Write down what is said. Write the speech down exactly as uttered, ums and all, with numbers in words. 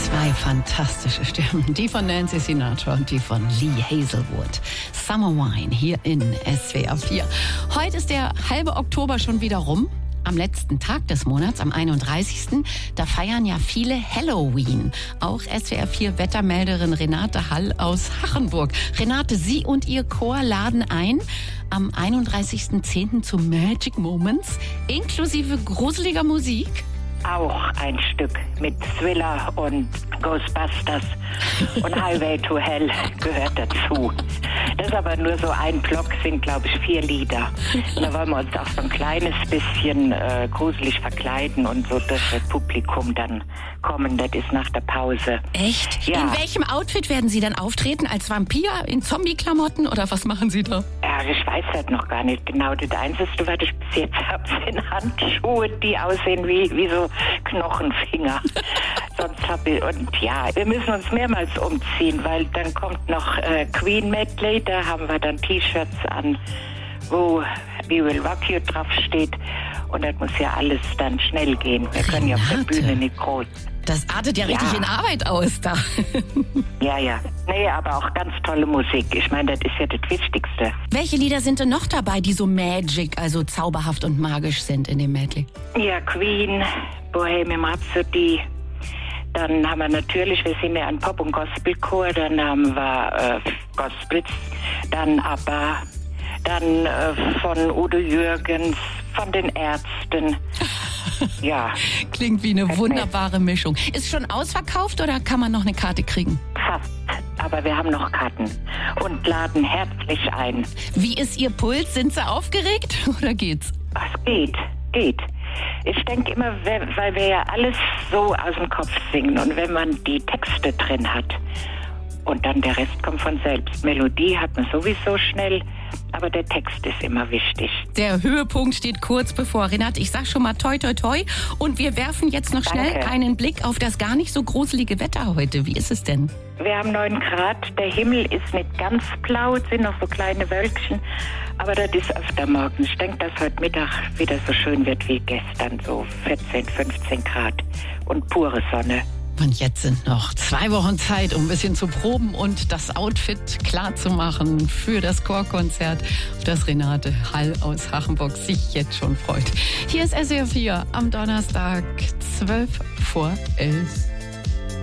Zwei fantastische Stimmen, die von Nancy Sinatra und die von Lee Hazelwood. Summer Wine hier in S W R vier. Heute ist der halbe Oktober schon wieder rum. Am letzten Tag des Monats, am einunddreißigsten Da feiern ja viele Halloween. Auch S W R vier Wettermelderin Renate Hall aus Hachenburg. Renate, Sie und Ihr Chor laden ein am einunddreißigsten zehnten zu Magic Moments, inklusive gruseliger Musik. Auch ein Stück mit Thriller und Ghostbusters und Highway to Hell gehört dazu. Das ist aber nur so ein Block, sind glaube ich vier Lieder. Und da wollen wir uns auch so ein kleines bisschen äh, gruselig verkleiden und so durch das Publikum dann kommen. Das ist nach der Pause. Echt? Ja. In welchem Outfit werden Sie dann auftreten? Als Vampir? In Zombie-Klamotten? Oder was machen Sie da? Ja, ich weiß das noch gar nicht genau. Das Einzige, was ich bis jetzt habe, sind Handschuhe, die aussehen wie, wie so Knochenfinger. Sonst hab ich, und ja, wir müssen uns mehrmals umziehen, weil dann kommt noch äh, Queen Medley, da haben wir dann T-Shirts an, wo We Will Rock You drauf steht. Und das muss ja alles dann schnell gehen. Wir können ja auf der Bühne nicht groß. Das artet ja richtig Ja. in Arbeit aus da. Ja, ja. Nee, aber auch ganz tolle Musik. Ich meine, das ist ja das Wichtigste. Welche Lieder sind denn noch dabei, die so magic, also zauberhaft und magisch sind in dem Medley? Ja, Queen, Bohemian Rhapsody. Dann haben wir natürlich, wir sind ja ein Pop- und Gospelchor, dann haben wir äh, Gospels, dann ABBA, dann äh, von Udo Jürgens, von den Ärzten. Ja, Klingt wie eine wunderbare Mischung. Ist schon ausverkauft oder kann man noch eine Karte kriegen? fast. Aber wir haben noch Karten und laden herzlich ein. Wie ist Ihr Puls? Sind Sie aufgeregt oder geht's? Es geht, geht. Ich denke immer, wenn- weil wir ja alles so aus dem Kopf singen und wenn man die Texte drin hat und dann der Rest kommt von selbst. Melodie hat man sowieso schnell, aber der Text ist immer wichtig. Der Höhepunkt steht kurz bevor. Renate, ich sag schon mal toi toi toi. Und wir werfen jetzt noch schnell Danke. einen Blick auf das gar nicht so gruselige Wetter heute. Wie ist es denn? Wir haben neun Grad, der Himmel ist nicht ganz blau, es sind noch so kleine Wölkchen, aber das ist öfter morgen. Ich denke, dass heute Mittag wieder so schön wird wie gestern, so vierzehn, fünfzehn Grad und pure Sonne. Und jetzt sind noch zwei Wochen Zeit, um ein bisschen zu proben und das Outfit klar zu machen für das Chorkonzert, auf das Renate Hall aus Hachenburg sich jetzt schon freut. Hier ist S W R vier am Donnerstag, zwölf vor elf.